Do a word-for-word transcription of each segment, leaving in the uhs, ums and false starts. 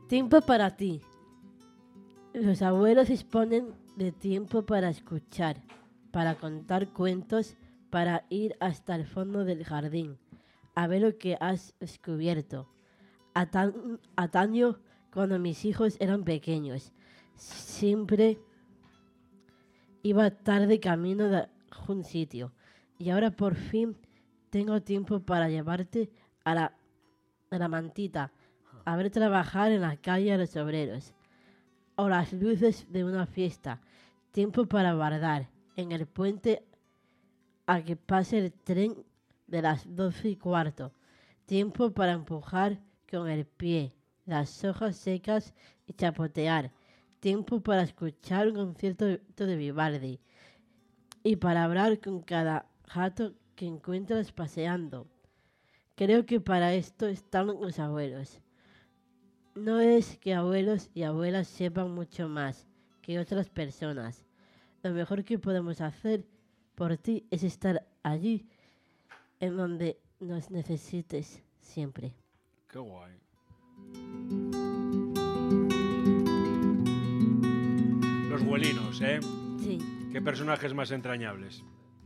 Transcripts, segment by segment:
Tiempo para ti. Los abuelos disponen de tiempo para escuchar, para contar cuentos, para ir hasta el fondo del jardín, a ver lo que has descubierto. Atan- Ataño, cuando mis hijos eran pequeños, siempre iba tarde camino de un sitio. Y ahora por fin tengo tiempo para llevarte a la, a la mantita, a ver trabajar en la calle a los obreros, o las luces de una fiesta. Tiempo para guardar en el puente a que pase el tren de las doce y cuarto. Tiempo para empujar con el pie las hojas secas y chapotear. Tiempo para escuchar un concierto de Vivaldi y para hablar con cada gato que encuentras paseando. Creo que para esto están los abuelos. No es que abuelos y abuelas sepan mucho más que otras personas. Lo mejor que podemos hacer por ti es estar allí, en donde nos necesites siempre. Qué guay. Los abuelinos, ¿eh? Sí. Qué personajes más entrañables.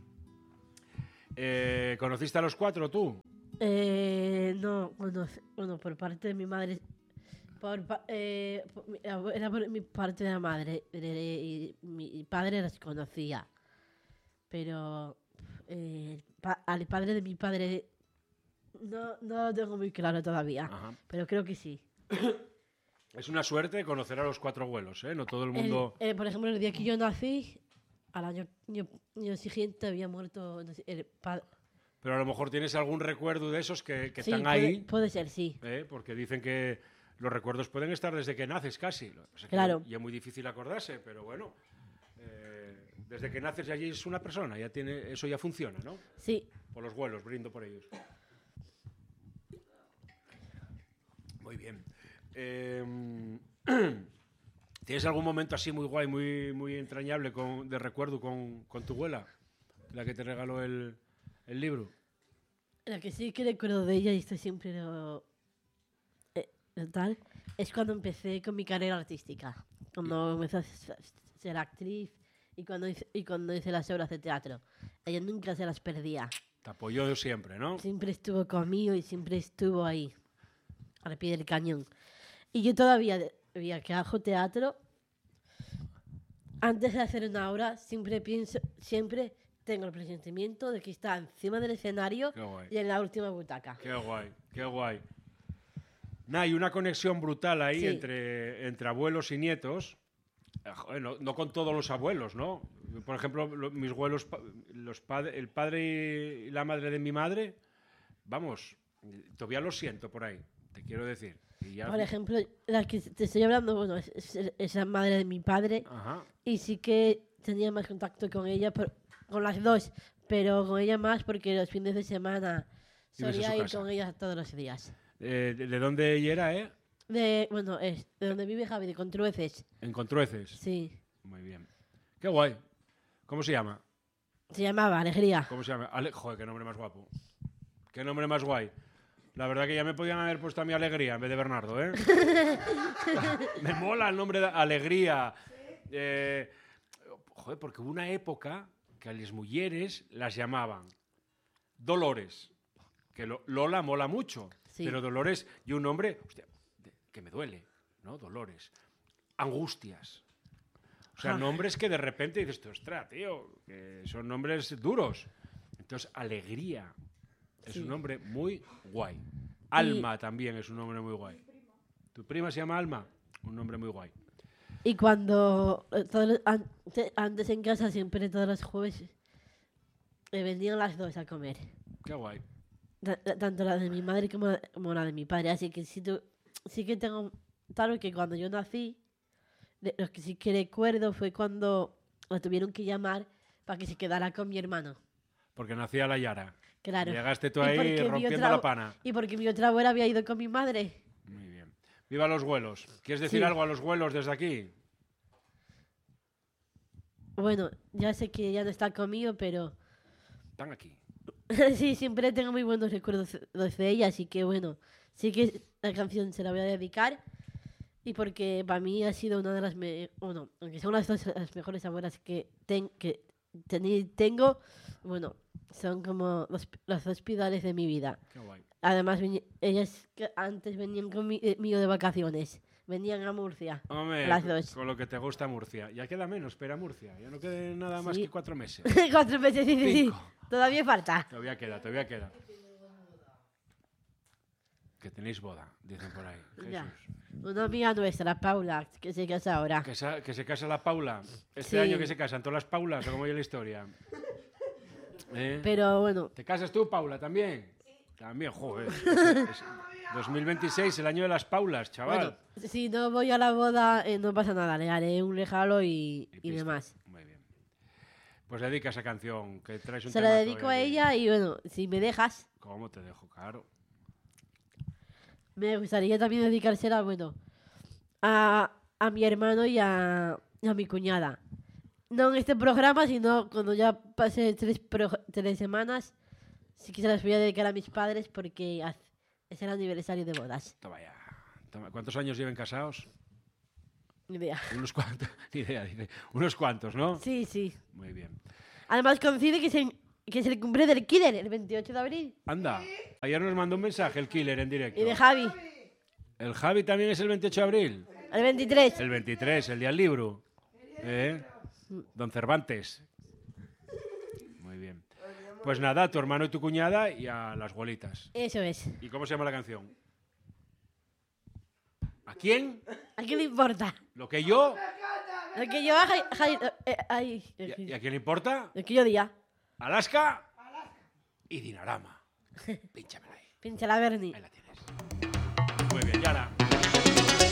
Eh, ¿Conociste a los cuatro tú? Eh, no, bueno, bueno, por parte de mi madre, por, pa- eh, por mi- era por mi parte de la madre, eh, y mi padre las conocía, pero eh, pa- al padre de mi padre no, no lo tengo muy claro todavía, Ajá. pero creo que sí. Es una suerte conocer a los cuatro abuelos, ¿eh? No todo el El- mundo... eh, por ejemplo, el día que yo nací, al año, año- año siguiente había muerto no sé, el padre. Pero a lo mejor tienes algún recuerdo de esos que, que Sí, están puede, ahí, puede ser, sí. ¿eh? Porque dicen que los recuerdos pueden estar desde que naces casi. O sea, que Claro. ya es muy difícil acordarse, pero bueno, eh, desde que naces ya allí es una persona, ya tiene, eso ya funciona, ¿no? Sí, Por los vuelos, brindo por ellos. Muy bien. Eh, ¿Tienes algún momento así muy guay, muy, muy entrañable con, de recuerdo con, con tu abuela? La que te regaló el, el libro. lo que sí que recuerdo de ella, y esto siempre lo, eh, lo tal, es cuando empecé con mi carrera artística. Cuando empecé a s- ser actriz y cuando, hice, y cuando hice las obras de teatro. Ella nunca se las perdía. Te apoyó siempre, ¿no? Siempre estuvo conmigo y siempre estuvo ahí, al pie del cañón. Y yo todavía, todavía que hago teatro, antes de hacer una obra, siempre pienso, siempre tengo el presentimiento de que está encima del escenario Qué guay. y en la última butaca. Qué guay, qué guay. Nah, hay una conexión brutal ahí Sí. entre, entre abuelos y nietos. Eh, joder, no, no con todos los abuelos, ¿no? Por ejemplo, lo- mis abuelos, pa- los pad- el padre y la madre de mi madre, vamos, todavía lo siento por ahí, te quiero decir. Y ya- Por ejemplo, la que te estoy hablando, bueno, es, es- es la madre de mi padre Ajá. y sí que tenía más contacto con ella, por- con las dos, pero con ella más porque los fines de semana Ibas a su solía ir casa. con ella todos los días. Eh, ¿de, de dónde ella era, eh? De, bueno, es de donde vive Javi, de Contrueces. En Contrueces. Sí, Muy bien. Qué guay. ¿Cómo se llama? se llamaba Alegría. ¿Cómo se llama? Ale- Joder, qué nombre más guapo. Qué nombre más guay. La verdad que ya me podían haber puesto a mi Alegría en vez de Bernardo, ¿eh? Me mola el nombre de Alegría. Eh, joder, porque hubo una época que a las mujeres las llamaban Dolores. Que lo- Lola mola mucho, Sí. pero Dolores y un nombre, hostia, de- que me duele, ¿no? Dolores. Angustias. O sea, Ah. nombres que de repente dices, tú, ostras, tío, que son nombres duros. Entonces, Alegría es Sí. un nombre muy guay. Alma también es un nombre muy guay. ¿Tu prima se llama Alma? Un nombre muy guay. Y cuando eh, todos los- ante- antes en casa siempre todos los jueves me venían las dos a comer. Qué guay. Ta- ta- Tanto la de mi madre como la, como la de mi padre. Así que sí, tu- sí que tengo claro que cuando yo nací, de- lo que sí que recuerdo fue cuando la tuvieron que llamar para que se quedara con mi hermano. Porque nacía la Yara. Claro. Llegaste tú Y ahí porque mi rompiendo otra- la pana. Y porque mi otra abuela había ido con mi madre. Muy bien. Viva los vuelos. ¿Quieres decir Sí. algo a los vuelos desde aquí? Bueno, ya sé que ya no está conmigo, pero Están aquí. sí, siempre tengo muy buenos recuerdos de ella, así que bueno, sí que la canción se la voy a dedicar Y porque para mí ha sido una de las... Me bueno, aunque son las dos las mejores abuelas que, ten que tení tengo, bueno, son como los, los dos pilares de mi vida. Qué guay. Además, ellas que antes venían conmigo de vacaciones. Venían a Murcia. Hombre, las dos. Con lo que te gusta Murcia. Ya queda menos, espera Murcia. Ya no queda nada más Sí. que cuatro meses. Cuatro meses, sí, sí, sí. Cinco. Todavía falta. Todavía queda, todavía queda. Que tenéis boda, dicen por ahí. Ya. Jesús. Una amiga nuestra, Paula, que se casa ahora. Que, sa- que se casa la Paula. Este Sí. año que se casan todas las Paulas, o como oye la historia. ¿Eh? Pero bueno, ¿Te casas tú, Paula, también? También, joder. Es dos mil veintiséis, el año de las Paulas, chaval. bueno, si no voy a la boda, eh, no pasa nada. Le haré un regalo y, Y y pista. demás. Muy bien. Pues dedica esa canción, que traes un Se la temazo dedico hoy a aquí. ella y bueno, si me dejas, ¿Cómo te dejo? Claro. me gustaría también dedicársela, bueno, a, a mi hermano y a, y a mi cuñada. No en este programa, sino cuando ya pase tres, pro- tres semanas, sí que se las voy a dedicar a mis padres porque haz- es el aniversario de bodas. Toma ya. Toma. ¿Cuántos años lleven casados? Ni idea. Unos cuantos. Ni idea, dice. Unos cuantos, ¿no? Sí, sí. Muy bien. Además coincide que es el, que es el cumple del Killer, el veintiocho de abril. Anda. Ayer nos mandó un mensaje el Killer en directo. Y de Javi, ¿El Javi también es el veintiocho de abril? el veintitrés. El veintitrés, el día del libro. ¿Eh? Don Cervantes. Muy bien. Pues nada, tu hermano y tu cuñada y a las bolitas. Eso es. ¿Y cómo se llama la canción? ¿A quién? ¿A quién le importa? ¿Lo que yo? Lo que yo haga, Javi, eh, ay, ¿Y a, y a quién le importa? lo que yo diga. Alaska y Dinarama. Pínchamela ahí. Pincha la Bernie. Ahí la tienes.